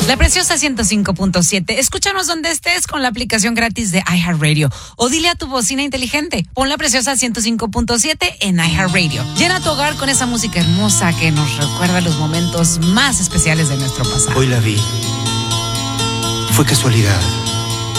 La Preciosa 105.7. Escúchanos donde estés con la aplicación gratis de iHeartRadio. O dile a tu bocina inteligente, pon La Preciosa 105.7 en iHeartRadio. Llena tu hogar con esa música hermosa que nos recuerda los momentos más especiales de nuestro pasado. Hoy la vi. Fue casualidad.